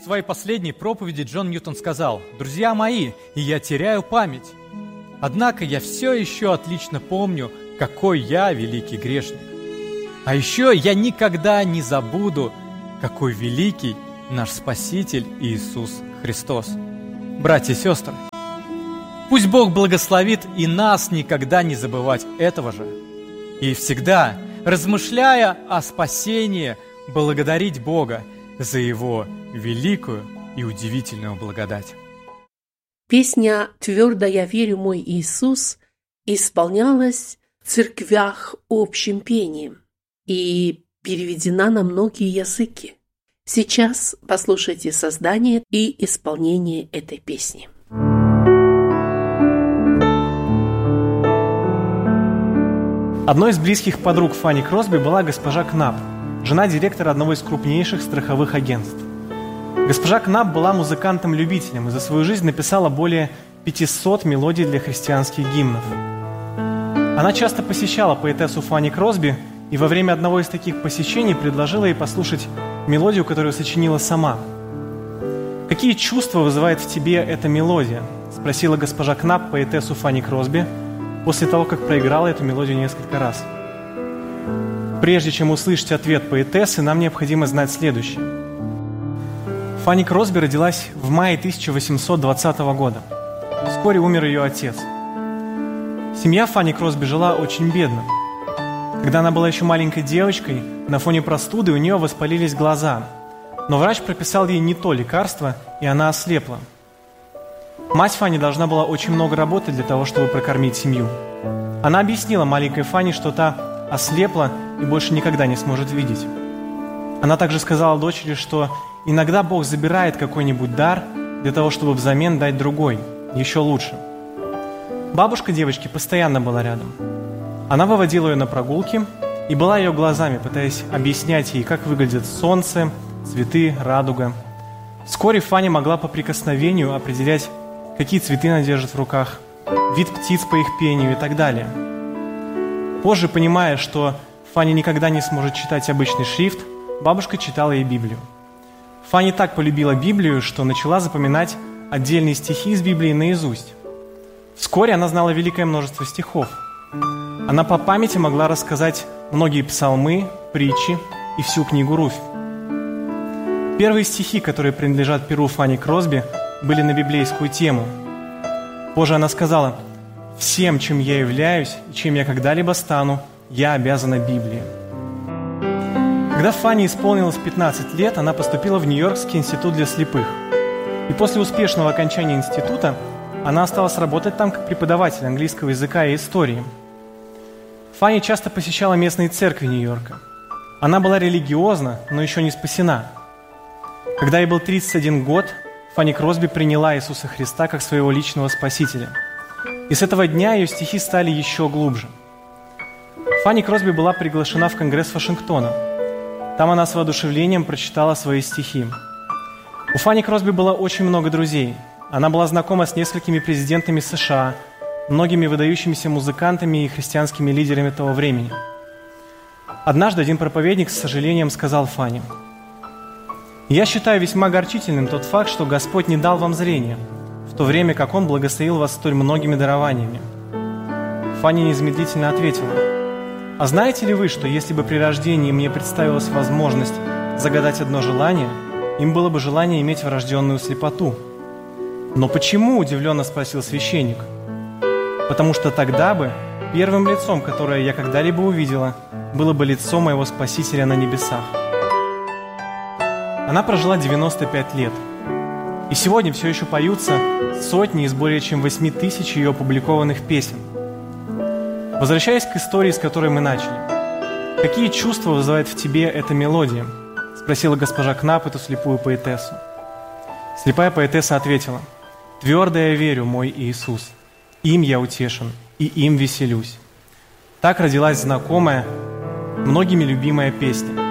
своей последней проповеди Джон Ньютон сказал: «Друзья мои, и я теряю память. Однако я все еще отлично помню, какой я великий грешник. А еще я никогда не забуду, какой великий наш Спаситель Иисус Христос». Братья и сестры, пусть Бог благословит и нас никогда не забывать этого же. И всегда, размышляя о спасении, благодарить Бога за Его великую и удивительную благодать. Песня «Твердо я верю, мой Иисус» исполнялась в церквях общим пением и переведена на многие языки. Сейчас послушайте создание и исполнение этой песни. Одной из близких подруг Фанни Кросби была госпожа Кнап, жена директора одного из крупнейших страховых агентств. Госпожа Кнап была музыкантом-любителем и за свою жизнь написала более 500 мелодий для христианских гимнов. Она часто посещала поэтессу Фанни Кросби и во время одного из таких посещений предложила ей послушать мелодию, которую сочинила сама. «Какие чувства вызывает в тебе эта мелодия?» – спросила госпожа Кнап поэтессу Фанни Кросби после того, как проиграла эту мелодию несколько раз. Прежде чем услышать ответ поэтессы, нам необходимо знать следующее. Фанни Кросби родилась в мае 1820 года. Вскоре умер ее отец. Семья Фанни Кросби жила очень бедно. Когда она была еще маленькой девочкой, на фоне простуды у нее воспалились глаза. Но врач прописал ей не то лекарство, и она ослепла. Мать Фанни должна была очень много работать для того, чтобы прокормить семью. Она объяснила маленькой Фанни, что та ослепла и больше никогда не сможет видеть. Она также сказала дочери, что иногда Бог забирает какой-нибудь дар для того, чтобы взамен дать другой, еще лучше. Бабушка девочки постоянно была рядом. Она выводила ее на прогулки и была ее глазами, пытаясь объяснять ей, как выглядит солнце, цветы, радуга. Вскоре Фанни могла по прикосновению определять, какие цветы она держит в руках, вид птиц по их пению и так далее. Позже, понимая, что Фанни никогда не сможет читать обычный шрифт, бабушка читала ей Библию. Фанни так полюбила Библию, что начала запоминать отдельные стихи из Библии наизусть. Вскоре она знала великое множество стихов. Она по памяти могла рассказать многие псалмы, притчи и всю книгу Руфь. Первые стихи, которые принадлежат перу Фанни Кросби, были на библейскую тему. Позже она сказала: «Всем, чем я являюсь и чем я когда-либо стану, я обязана Библии». Когда Фанни исполнилось 15 лет, она поступила в Нью-Йоркский институт для слепых. И после успешного окончания института она осталась работать там как преподаватель английского языка и истории. Фанни часто посещала местные церкви Нью-Йорка. Она была религиозна, но еще не спасена. Когда ей был 31 год, Фанни Кросби приняла Иисуса Христа как своего личного спасителя. И с этого дня ее стихи стали еще глубже. Фанни Кросби была приглашена в Конгресс Вашингтона. Там она с воодушевлением прочитала свои стихи. У Фанни Кросби было очень много друзей. Она была знакома с несколькими президентами США, многими выдающимися музыкантами и христианскими лидерами того времени. Однажды один проповедник с сожалением сказал Фанни: «Я считаю весьма огорчительным тот факт, что Господь не дал вам зрения, в то время как Он благословил вас столь многими дарованиями». Фанни незамедлительно ответила: «А знаете ли вы, что если бы при рождении мне представилась возможность загадать одно желание, им было бы желание иметь врожденную слепоту?» «Но почему?» – удивленно спросил священник. «Потому что тогда бы первым лицом, которое я когда-либо увидела, было бы лицо моего Спасителя на небесах». Она прожила 95 лет. И сегодня все еще поются сотни из более чем 8 тысяч ее опубликованных песен. Возвращаясь к истории, с которой мы начали. «Какие чувства вызывает в тебе эта мелодия?» – спросила госпожа Кнап эту слепую поэтессу. Слепая поэтесса ответила: «Твердо я верю, мой Иисус, им я утешен и им веселюсь». Так родилась знакомая, многими любимая песня.